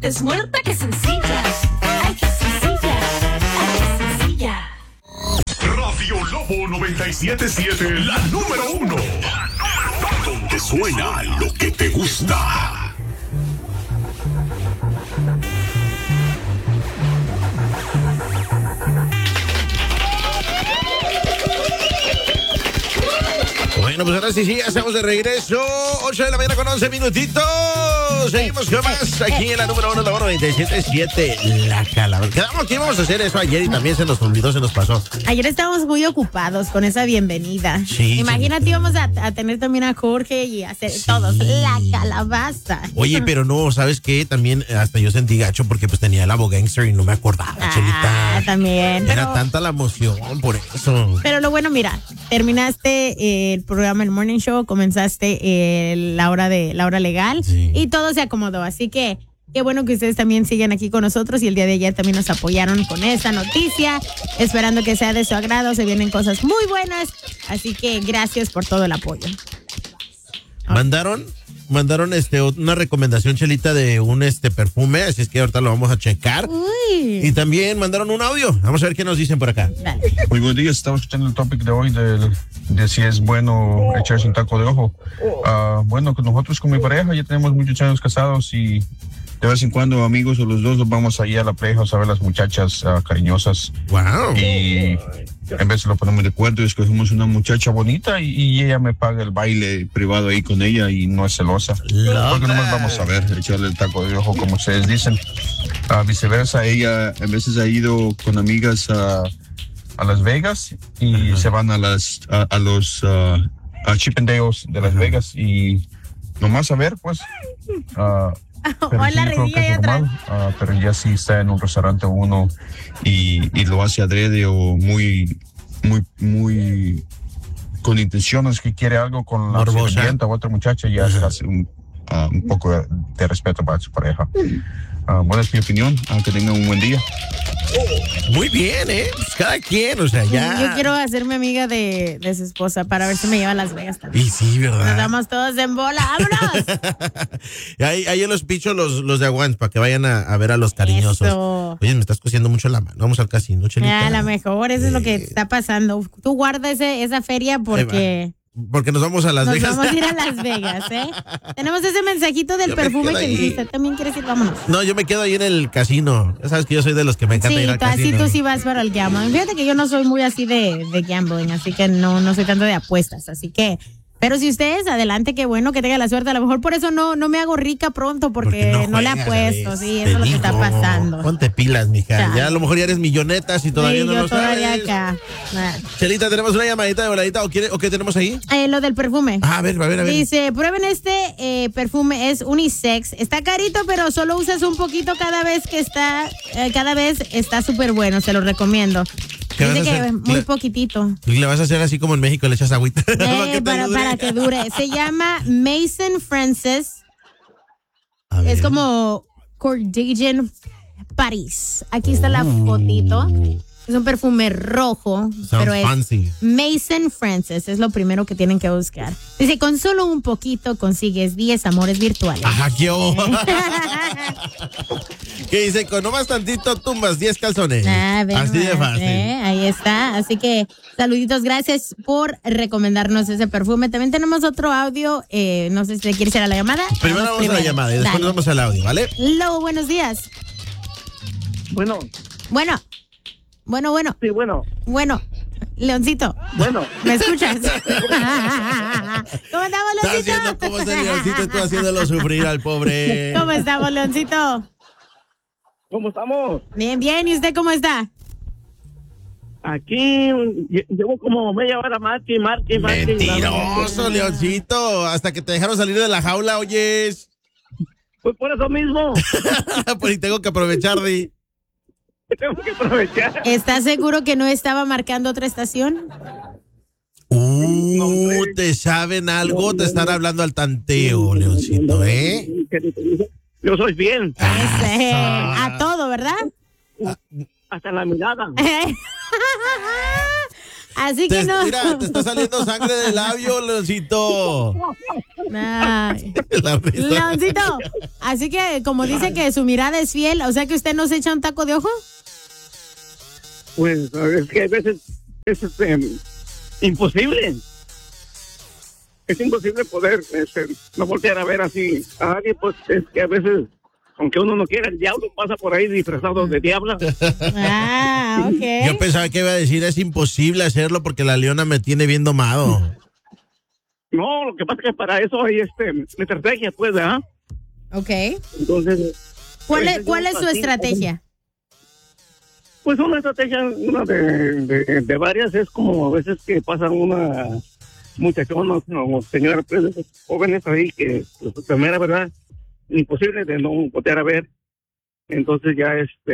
Es muerta, que sencilla. Ay, qué sencilla. Ay, qué sencilla. Radio Lobo 97.7, la número uno. Donde suena lo que te gusta. Bueno, pues ahora sí, estamos de regreso. 8 de la mañana con 11 minutitos. Seguimos con más aquí en la número 1, la 97.7, La Calabaza. Quedamos que íbamos a hacer eso ayer y también se nos olvidó, se nos pasó. Ayer estábamos muy ocupados con esa bienvenida. Sí. Imagínate, íbamos a tener también a Jorge y a hacer todos La Calabaza. Oye, pero no, ¿sabes qué? También hasta yo sentí gacho porque pues tenía el Abo Gangster y no me acordaba, Chelita. También. Era tanta la emoción por eso. Pero lo bueno, mira, terminaste el programa, el Morning Show, comenzaste la hora legal y todo se acomodó. Así que qué bueno que ustedes también sigan aquí con nosotros y el día de ayer también nos apoyaron con esa noticia, esperando que sea de su agrado. Se vienen cosas muy buenas, así que gracias por todo el apoyo. Mandaron una recomendación, Chelita, de un perfume, así es que ahorita lo vamos a checar. Uy. Y también mandaron un audio. Vamos a ver qué nos dicen por acá. Dale. Muy buenos días, estamos escuchando el topic de hoy de si es bueno echarse un taco de ojo. Bueno, nosotros con mi pareja ya tenemos muchos años casados y de vez en cuando amigos o los dos nos vamos ahí a la playa a ver las muchachas cariñosas. Wow. Y en vez lo ponemos de acuerdo y escogemos una muchacha bonita y ella me paga el baile privado ahí con ella y no es celosa. Porque nomás vamos a ver, echarle el taco de ojo como ustedes dicen. Viceversa, ella en veces ha ido con amigas a Las Vegas y se van a los Chippendales de Las Vegas y nomás a ver pues. Pero Hola, sí, yo creo que es normal, pero ya sí está en un restaurante uno y lo hace adrede o muy con intenciones que quiere algo con la sirvienta o otra muchacha, ya se hace un poco de respeto para su pareja. Bueno, es mi opinión, que tengan un buen día. Muy bien, pues cada quien, o sea, ya. Yo quiero hacerme amiga de su esposa para ver si me lleva a Las Vegas también. Y sí, ¿verdad? Nos damos todos en bola, ¡vámonos! ahí en los pichos los de Aguans para que vayan a ver a los cariñosos. Eso. Oye, me estás cosiendo mucho la mano. Vamos al casino, Chelita. A lo mejor eso es lo que está pasando. Tú guarda esa feria porque nos vamos a Las Vegas. Nos vamos a ir a Las Vegas, ¿eh? Tenemos ese mensajito del perfume que dijiste. ¿También quieres ir? Vámonos. No, yo me quedo ahí en el casino. Ya sabes que yo soy de los que me encanta ir al casino. Sí, tú sí vas para el gambling. Fíjate que yo no soy muy así de gambling, así que no soy tanto de apuestas, así que... Pero si ustedes, adelante, qué bueno que tenga la suerte. A lo mejor por eso no me hago rica pronto, porque no le apuesto. Sí, eso es lo que está pasando. Ponte pilas, mija. Ya a lo mejor ya eres millonetas y todavía no lo sabes. Todavía acá. Chelita, tenemos una llamadita de voladita. ¿O qué tenemos ahí? Lo del perfume. A ver. Dice, prueben este perfume, es unisex. Está carito, pero solo usas un poquito cada vez está súper bueno. Se lo recomiendo. Dice que muy poquitito. Y le vas a hacer así como en México, le echas agüita. Para que dure. Se llama Mason Francis. Es como Cordagian Paris. Aquí está la fotito. Es un perfume rojo, pero es fancy. Mason Francis, es lo primero que tienen que buscar. Dice, con solo un poquito consigues 10 amores virtuales. Ajá, ¿qué ¿Qué dice? Con nomás tantito tumbas 10 calzones. Así de fácil. Ahí está. Así que, saluditos, gracias por recomendarnos ese perfume. También tenemos otro audio. No sé si quieres ir a la llamada. Primero vamos a la llamada y después nos vamos al audio, ¿vale? Lobo, buenos días. Bueno. Sí, bueno. Bueno, Leoncito. Bueno. ¿Me escuchas? ¿Cómo estamos, Leoncito? ¿Cómo está el Leoncito? Tú haciéndolo sufrir al pobre. ¿Cómo estamos, Leoncito? ¿Cómo estamos? Bien. ¿Y usted cómo está? Aquí llevo como media hora marque. Mentiroso, Leoncito. Hasta que te dejaron salir de la jaula, oyes. Pues por eso mismo. Pues tengo que aprovechar, Di. Tengo que aprovechar. ¿Estás seguro que no estaba marcando otra estación? ¿Te saben algo? Te están hablando al tanteo, Leoncito, ¿eh? Yo soy bien. A todo, ¿verdad? Hasta la mirada. Así que no. Mira, te está saliendo sangre del labio, Leoncito. Ay. La risa. Leoncito, así que como dice que su mirada es fiel, o sea que usted no se echa un taco de ojo. Pues es que a veces es imposible. Es imposible poder no voltear a ver así a alguien, pues es que a veces, aunque uno no quiera, el diablo pasa por ahí disfrazado de diabla. Ah, ok. Yo pensaba que iba a decir, es imposible hacerlo porque la leona me tiene bien domado. No, lo que pasa es que para eso hay estrategia, pues, ¿verdad? Ok. Entonces, ¿Cuál pues, es su así, estrategia? Pues una estrategia, una de varias, es como a veces que pasan una muchachona o señora, pues, jóvenes ahí que, pues, primera verdad, imposible de no voltear a ver. Entonces ya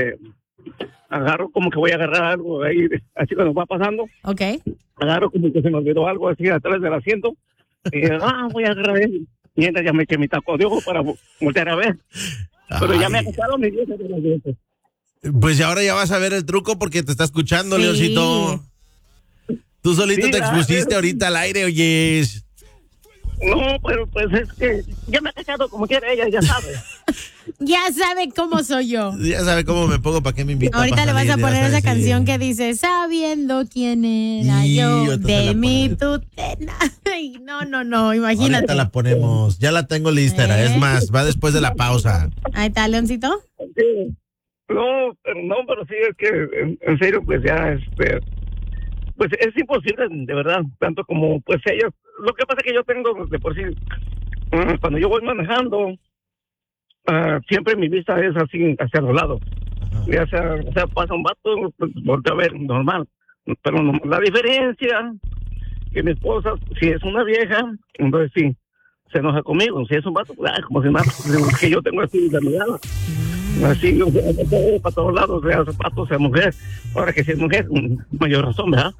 agarro como que voy a agarrar algo ahí, así cuando va pasando, Ok. agarro como que se me olvidó algo así atrás del asiento, y voy a agarrar eso. Y entonces ya me eché mi taco de ojo para voltear a ver. Pero ya me ha costado mi vida de las veces. Pues ahora ya vas a ver el truco porque te está escuchando, Sí. Leoncito. Tú solito Sí, te expusiste ahorita al aire, oyes. No, pero pues es que ya me ha cachado como quiera ella, ya sabe. Ya sabe cómo soy yo. Ya sabe cómo me pongo, ¿para qué me invitan? Ahorita le vas a poner esa canción que que dice, sabiendo quién era Y yo, ahorita te de la mi ponemos. tutela. Ay, no, imagínate. Ahorita la ponemos. Ya la tengo lista, es más, va después de la pausa. Ahí está, Leoncito. Sí. No, pero sí es que en serio, pues ya, pues es imposible, de verdad, tanto como pues ellos. Lo que pasa es que yo tengo de por sí, cuando yo voy manejando, siempre mi vista es así hacia los lados. Ya sea, pasa un vato, pues volteo a ver normal. Pero no, la diferencia que mi esposa, si es una vieja, entonces sí, se enoja conmigo. Si es un vato, pues, como si nada, que yo tengo así la mirada. Así, para todos lados, sea zapatos, sea mujer. Ahora que si es mujer, mayor razón, ¿verdad?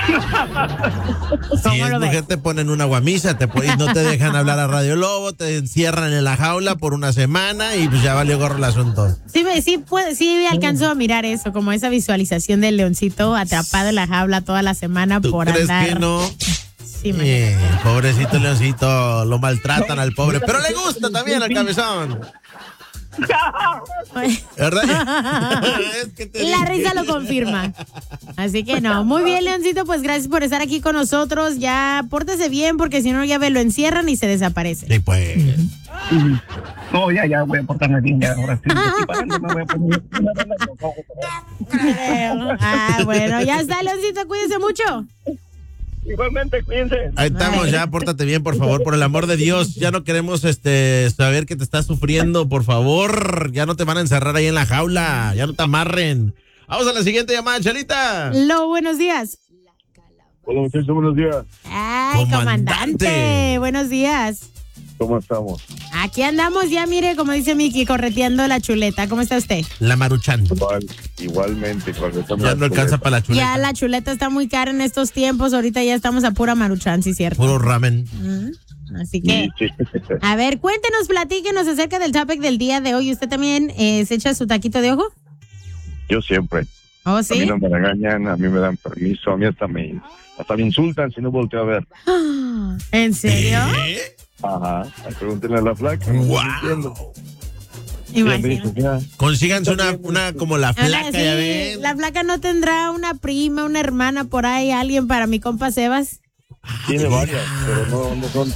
Si es mujer, te ponen una guamisa, y no te dejan hablar a Radio Lobo, te encierran en la jaula por una semana y pues ya valió gorro el asunto. Sí, alcanzo a mirar eso, como esa visualización del leoncito atrapado en la jaula toda la semana ¿Tú por crees andar. que no? Sí, imagínate. Pobrecito leoncito, lo maltratan al pobre, pero le gusta también al cabezón. ¿Verdad? Es que te La dije. risa lo confirma. Así que no. Muy bien, Leoncito, pues gracias por estar aquí con nosotros. Ya pórtese bien, porque si no ya lo encierran y se desaparece. Sí, pues. No, ya voy a portarme bien, ya ahora sí. Me voy a poner Bueno, ya está, Leoncito, cuídese mucho. Igualmente, cuídense. Ahí estamos, ya, pórtate bien, por favor, por el amor de Dios. Ya no queremos saber que te estás sufriendo, por favor. Ya no te van a encerrar ahí en la jaula, ya no te amarren. Vamos a la siguiente llamada, Chalita. Buenos días. Hola, muchachos, buenos días. Ay, comandante. Buenos días. ¿Cómo estamos? Aquí andamos ya, mire, como dice Miki, correteando la chuleta. ¿Cómo está usted? La Maruchan. Igualmente. Ya no alcanza para la chuleta. Ya la chuleta está muy cara en estos tiempos. Ahorita ya estamos a pura Maruchan, sí, cierto. Puro ramen. Así que, a ver, cuéntenos, platíquenos acerca del topic del día de hoy. ¿Usted también se echa su taquito de ojo? Yo siempre. ¿Oh, A sí? mí no me regañan, a mí me dan permiso, a mí hasta me insultan si no volteo a ver. ¿En serio? Ajá, pregúntenle a la flaca. ¡Wow! Imagínate. Consíganse una como la flaca, Sí, ya ven. la flaca no tendrá una prima, una hermana por ahí, alguien para mi compa Sebas. Tiene varias, pero no son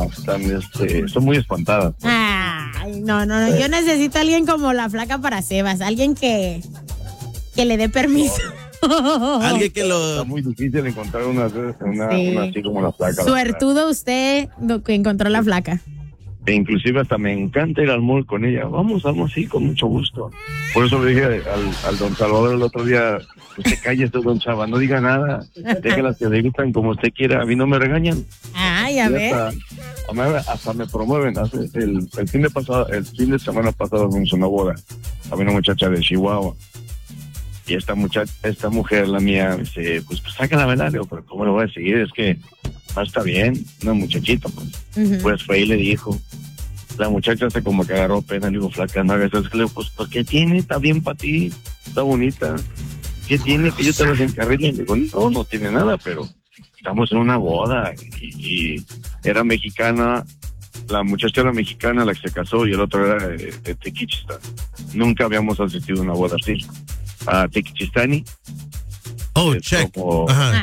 son muy espantadas. Ay, no, yo necesito a alguien como la flaca para Sebas, alguien que le dé permiso. Alguien que Está muy difícil encontrar una así como la flaca. Suertudo usted que encontró la flaca. E inclusive hasta me encanta ir al mall con ella. Vamos, sí, con mucho gusto. Por eso le dije al don Salvador el otro día, usted cállese, don Chava, no diga nada. Déjenlas que le gritan como usted quiera. A mí no me regañan. Ay, a ver. Hasta me promueven. El fin de semana pasado fuimos a una boda. Había una muchacha de Chihuahua. Y esta mujer, la mía, me dice, pues saca la verdad. Digo, pero ¿cómo lo voy a seguir? Es que está bien, una muchachita, pues. Pues fue y le dijo. La muchacha hace como que agarró pena, le digo, flaca, no hagas eso. Le digo, pues, ¿por qué tiene? Está bien para ti, está bonita. ¿qué tiene que yo te los encarrile? Le digo, no tiene nada, pero estamos en una boda y era mexicana, la muchacha era mexicana, la que se casó, y el otro era de Tequichistán. Nunca habíamos asistido a una boda así. A Tequichistani. Oh, check. Como, Ajá.